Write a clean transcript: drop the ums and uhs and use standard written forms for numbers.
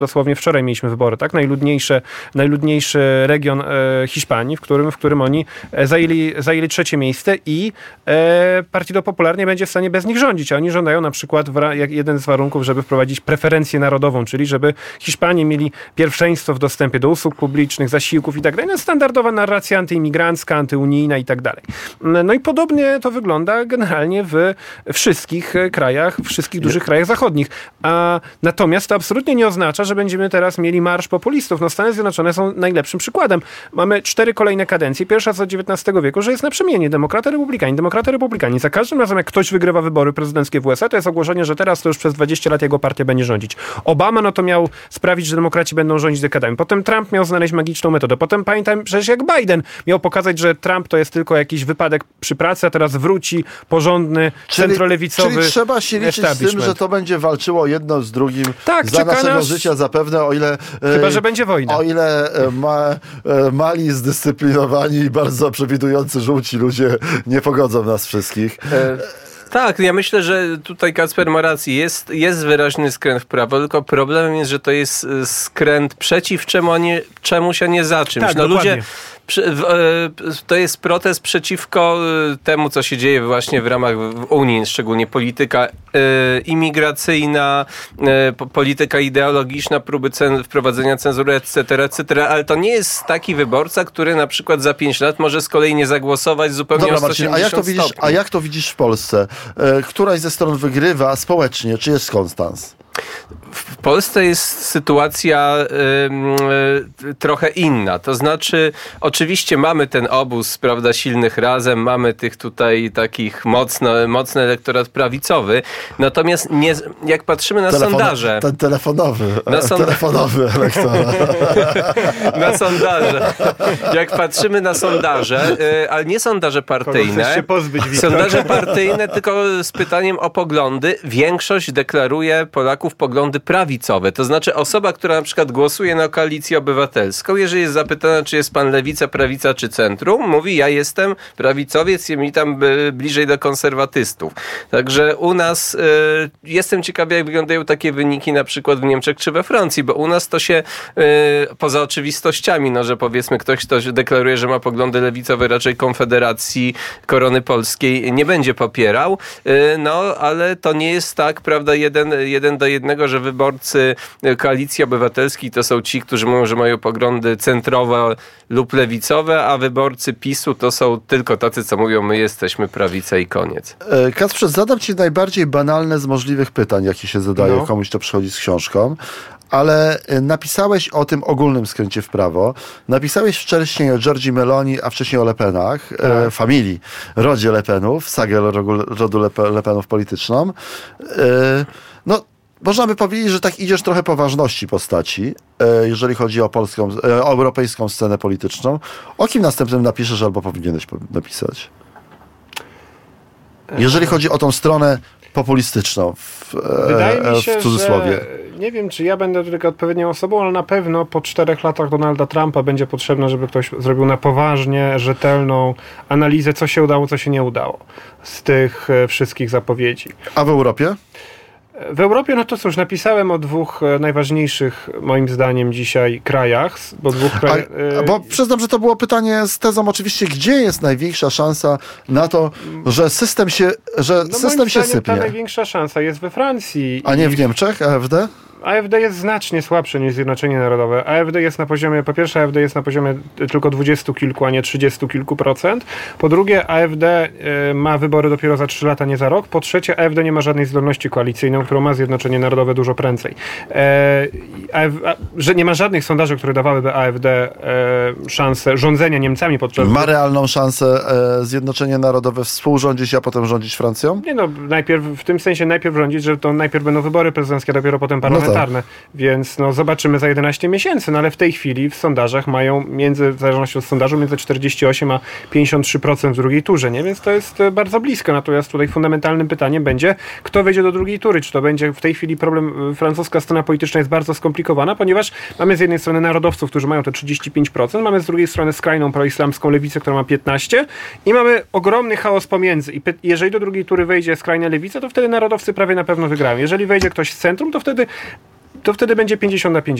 Dosłownie wczoraj mieliśmy wybory, tak? Najludniejszy region Hiszpanii, w którym oni zajęli trzecie miejsce i Partido Popular nie będzie w stanie bez nich rządzić. A oni żądają na przykład jak jeden z warunków, żeby wprowadzić preferencję narodową, czyli żeby Hiszpanie mieli pierwszeństwo w dostępie do usług publicznych, zasiłków i tak dalej. No, standardowa narracja antyimigrancka, antyunijna i tak dalej. No i podobnie to wygląda generalnie w wszystkich dużych krajach zachodnich. Natomiast to absolutnie nie oznacza, że będziemy teraz mieli marsz populistów. No Stany Zjednoczone są najlepszym przykładem. Mamy 4 kolejne kadencje. Pierwsza od XIX wieku, że jest naprzemiennie demokrata, republikanie. Za każdym razem, jak ktoś wygrywa wybory prezydenckie w USA, to jest ogłoszenie, że teraz to już przez 20 lat jego partia będzie rządzić. Obama no to miał sprawić, że demokraci będą rządzić dekadami. Potem Trump miał znaleźć magiczną metodę. Potem pamiętam przecież jak Biden miał pokazać, że Trump to jest tylko jakiś wypadek przy pracy, a teraz wróci porządny, centrolewicowy. Czyli trzeba się liczyć z tym, że to będzie walczyło jedno z drugim za naszego życia zapewne, o ile... Chyba, że będzie wojna. O ile mali, zdyscyplinowani i bardzo przewidujący żółci ludzie nie pogodzą nas wszystkich. Tak, ja myślę, że tutaj Kacper ma rację. Jest wyraźny skręt w prawo, tylko problemem jest, że to jest skręt przeciw czemuś, a nie za czymś. Tak, no dokładnie. Ludzie... To jest protest przeciwko temu, co się dzieje właśnie w ramach Unii, szczególnie polityka imigracyjna, polityka ideologiczna, próby wprowadzenia cenzury, etc., ale to nie jest taki wyborca, który na przykład za 5 lat może z kolei nie zagłosować zupełnie o 180 Marcin, a jak to widzisz w Polsce? Któraś ze stron wygrywa społecznie, czy jest konstans? W Polsce jest sytuacja trochę inna. To znaczy, oczywiście mamy ten obóz, prawda, silnych razem, mamy tych tutaj takich mocny elektorat prawicowy, natomiast jak patrzymy na sondaże... Ten telefonowy elektorat. Na sondaże. Jak patrzymy na sondaże, ale nie sondaże partyjne, sondaże partyjne, tylko z pytaniem o poglądy, większość deklaruje Polaków poglądy prawicowe. To znaczy osoba, która na przykład głosuje na Koalicję Obywatelską, jeżeli jest zapytana, czy jest pan lewica, prawica czy centrum, mówi, ja jestem prawicowiec i mi tam bliżej do konserwatystów. Także u nas jestem ciekawy, jak wyglądają takie wyniki na przykład w Niemczech czy we Francji, bo u nas to się poza oczywistościami, no, że powiedzmy ktoś deklaruje, że ma poglądy lewicowe raczej Konfederacji, Korony Polskiej, nie będzie popierał, no, ale to nie jest tak, prawda, jeden do jednego, że wyborcy Koalicji Obywatelskiej to są ci, którzy mówią, że mają poglądy centrowe lub lewicowe, a wyborcy PiS-u to są tylko tacy, co mówią, my jesteśmy prawica i koniec. Kacprze, zadam ci najbardziej banalne z możliwych pytań, jakie się zadają komuś, kto przychodzi z książką. Ale napisałeś o tym ogólnym skręcie w prawo. Napisałeś wcześniej o Giorgii Meloni, a wcześniej o Le Penach, familii, rodzie Le Penów, sagę rodu Le Penów polityczną. No, można by powiedzieć, że tak idziesz trochę po ważności postaci, jeżeli chodzi o o europejską scenę polityczną. O kim następnym napiszesz albo powinieneś napisać? Jeżeli chodzi o tą stronę populistyczną Wydaje mi się, w cudzysłowie. że nie wiem, czy ja będę tylko odpowiednią osobą, ale na pewno po 4 latach Donalda Trumpa będzie potrzebne, żeby ktoś zrobił na poważnie, rzetelną analizę, co się udało, co się nie udało z tych wszystkich zapowiedzi. A w Europie? W Europie, no to cóż, napisałem o 2 najważniejszych, moim zdaniem, dzisiaj krajach. Bo przyznam, że to było pytanie z tezą oczywiście, gdzie jest największa szansa na to, że system się sypie. Ta największa szansa jest we Francji. A nie w Niemczech, AfD? AfD jest znacznie słabsze niż Zjednoczenie Narodowe. AfD jest na poziomie, po pierwsze AfD jest na poziomie tylko 20 kilku, a nie 30 kilku procent. Po drugie AfD ma wybory dopiero za 3 lata, nie za rok. Po trzecie AfD nie ma żadnej zdolności koalicyjnej, którą ma Zjednoczenie Narodowe dużo prędzej. Że nie ma żadnych sondaży, które dawałyby AfD szansę rządzenia Niemcami podczas... Ma realną szansę Zjednoczenie Narodowe współrządzić, a potem rządzić Francją? Nie no, w tym sensie najpierw rządzić, że to najpierw będą wybory prezydenckie, dopiero potem parlamentarne. Więc no, zobaczymy za 11 miesięcy, no ale w tej chwili w sondażach mają w zależności od sondażu, między 48 a 53% w drugiej turze, nie? Więc to jest bardzo blisko. Natomiast tutaj fundamentalnym pytaniem będzie, kto wejdzie do drugiej tury. Czy to będzie w tej chwili francuska scena polityczna jest bardzo skomplikowana, ponieważ mamy z jednej strony narodowców, którzy mają te 35%, mamy z drugiej strony skrajną proislamską lewicę, która ma 15% i mamy ogromny chaos pomiędzy. I jeżeli do drugiej tury wejdzie skrajna lewica, to wtedy narodowcy prawie na pewno wygrają. Jeżeli wejdzie ktoś z centrum, to wtedy to wtedy będzie 50 na 50.